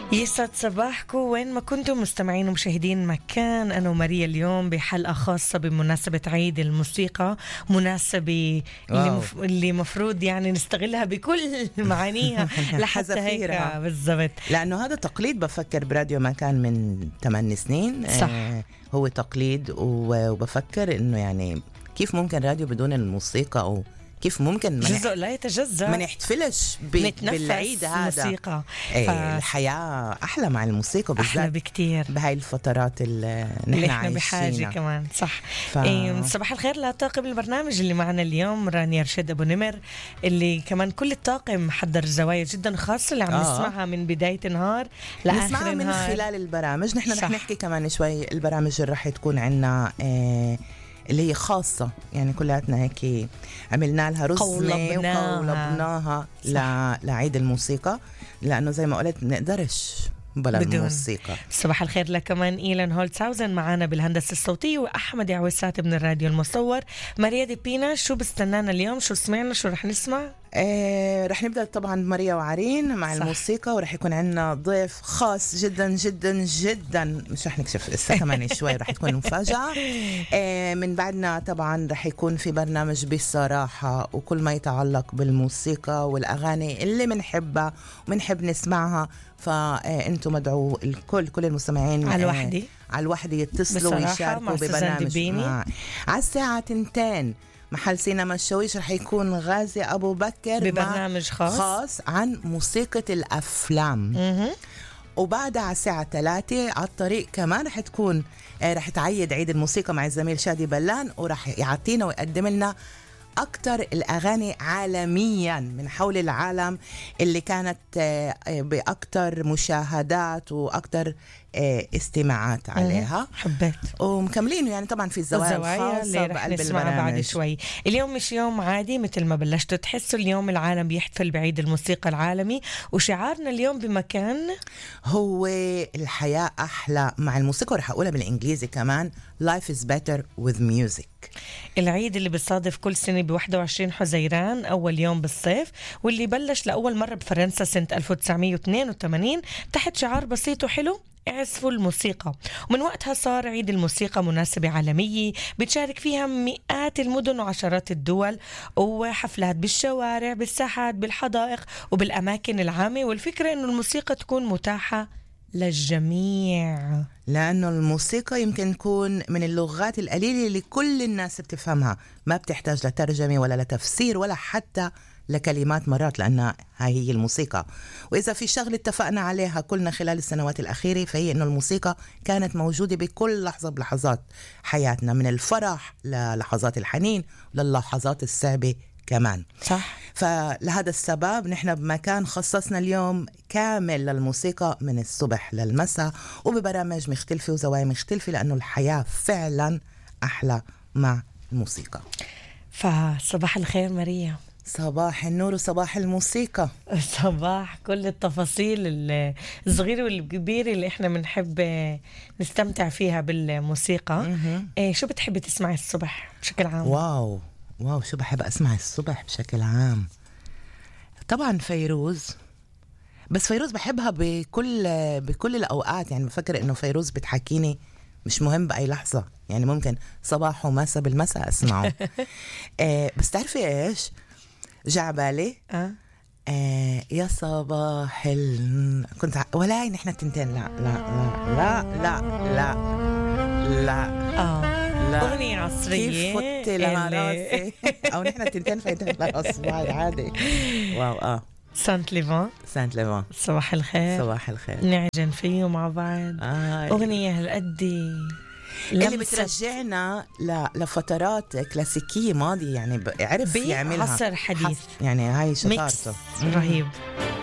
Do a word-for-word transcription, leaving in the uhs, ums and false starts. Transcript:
يسعد صباحكم وين ما كنتم مستمعين ومشاهدين مكان. أنا وماريا اليوم بحلقة خاصة بمناسبة عيد الموسيقى، مناسبة اللي, مف... اللي مفروض يعني نستغلها بكل معانيها لحتى هيك بالضبط، لأنه هذا تقليد بفكر براديو مكان من ثمان سنين. صح. آه هو تقليد، وبفكر إنه يعني كيف ممكن راديو بدون الموسيقى، أو كيف ممكن جزء لا يتجزأ ما نحتفلش بالعيد هذا. موسيقى. ايه ف... الحياة أحلى مع الموسيقى بالذات، أحلى بكتير بهاي الفترات اللي اللي نحن احنا بحاجة عايشينها. كمان. صح. ف... إيه صباح الخير لطاقم البرنامج اللي معنا اليوم، رانيا رشيد أبو نمر، اللي كمان كل الطاقم حضر زوايا جدا خاصة اللي عم آه. نسمعها من بداية نهار لآخر نسمعها من نهار خلال البرامج. نحن صح. رح نحكي كمان شوي البرامج اللي رح تكون عنا آه اللي هي خاصة، يعني كلاتنا هيك عملنا لها رسمة قولبناها, وقولبناها لعيد الموسيقى، لأنه زي ما قلت نقدرش بلا بدون الموسيقى. صباح الخير لكمان إيلان هولتساوزن معانا بالهندسة الصوتية، وأحمد عويسات من الراديو المصور. ماريا دي بينا، شو بستنانا اليوم؟ شو سمعنا؟ شو رح نسمع؟ آه رح نبدأ طبعا ماريا وعرين مع صح. الموسيقى، ورح يكون عندنا ضيف خاص جدا جدا جدا، مش رح نكشف لسه كمان شوي، رح تكون مفاجأة. آه من بعدنا طبعا رح يكون في برنامج بصراحة، وكل ما يتعلق بالموسيقى والأغاني اللي منحبها ومنحب نسمعها، فأنتم مدعو الكل كل المستمعين على الوحدة آه على الوحدة يتصلوا ويشاركوا ببرنامج مع... على الساعة تنتين محل سينما الشويش رح يكون غازي أبو بكر ببرنامج خاص خاص عن موسيقى الأفلام. م-م. وبعدها على الساعة ثلاثة على الطريق كمان رح تكون رح تعيد عيد الموسيقى مع الزميل شادي بلان، ورح يعطينا ويقدم لنا أكتر الأغاني عالميا من حول العالم اللي كانت بأكتر مشاهدات وأكتر استماعات عليها. حبيت. ومكملين يعني طبعا في الزوايا الخاصة بقلب البرنامج. بعد شوي. اليوم مش يوم عادي مثل ما بلشتوا تحسوا، اليوم العالم بيحتفل بعيد الموسيقى العالمي، وشعارنا اليوم بمكان هو الحياة أحلى مع الموسيقى، ورح أقولها بالإنجليزي كمان Life is better with music. العيد اللي بيصادف كل سنة بواحد وعشرين حزيران أول يوم بالصيف، واللي بلش لأول مرة بفرنسا سنة ألف وتسعمية واثنين وثمانين تحت شعار بسيط وحلو: اعزفوا الموسيقى. ومن وقتها صار عيد الموسيقى مناسبة عالمية بتشارك فيها مئات المدن وعشرات الدول، وحفلات بالشوارع، بالساحات، بالحدائق وبالأماكن العامة، والفكرة إنه الموسيقى تكون متاحة للجميع، لأنه الموسيقى يمكن تكون من اللغات القليلة اللي كل الناس بتفهمها، ما بتحتاج لترجمة ولا لتفسير ولا حتى لكلمات مرات، لأنها هاي هي الموسيقى. وإذا في شغلة اتفقنا عليها كلنا خلال السنوات الأخيرة، فهي أنه الموسيقى كانت موجودة بكل لحظة بلحظات حياتنا، من الفرح للحظات الحنين وللحظات الصعبة كمان. صح. فلهذا السبب نحن بمكان خصصنا اليوم كامل للموسيقى من الصبح للمساء، وببرامج مختلفة وزوايا مختلفة، لأنه الحياة فعلا أحلى مع الموسيقى. فصباح الخير ماريا. صباح النور وصباح الموسيقى. صباح كل التفاصيل الصغيرة والكبيرة اللي احنا بنحب نستمتع فيها بالموسيقى. إيه شو بتحبي تسمعي الصبح بشكل عام؟ واو واو شو بحب أسمع الصبح بشكل عام؟ طبعا فيروز، بس فيروز بحبها بكل بكل الأوقات، يعني بفكر إنه فيروز بتحكيني مش مهم بأي لحظة، يعني ممكن صباح ومساء بالمساء أسمعه. آه بس تعرفي إيش جاء بالي؟ أه؟ آه يا صباح ال... كنت ع... ولا نحن التنتين لا لا لا لا لا لا لا آه. لا. أغنية عصرية كيف فت لها راسي أو نحن التنتين فايدين لأصبعي عادي. واو آه سانت ليفان. سانت ليفان. صباح الخير. صباح الخير. نعجن فيه مع بعض. آه. أغنية هالقدي اللي بترجعنا ل... لفترات كلاسيكية ماضية، يعني عرف يعملها بعصر حديث، يعني هاي شطارته رهيب.